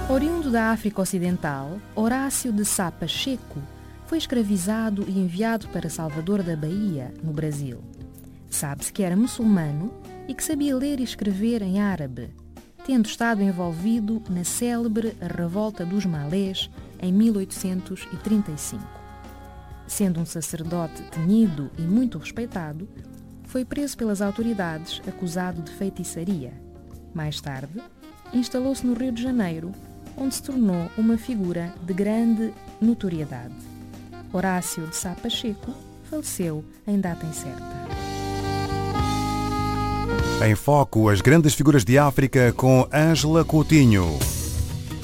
Oriundo da África Ocidental, Horácio de Sá Pacheco foi escravizado e enviado para Salvador da Bahia, no Brasil. Sabe-se que era muçulmano e que sabia ler e escrever em árabe, tendo estado envolvido na célebre Revolta dos Malês em 1835. Sendo um sacerdote temido e muito respeitado, foi preso pelas autoridades acusado de feitiçaria. Mais tarde, instalou-se no Rio de Janeiro, onde se tornou uma figura de grande notoriedade. Horácio de Sá Pacheco faleceu em data incerta. Em Foco, as grandes figuras de África com Ângela Coutinho.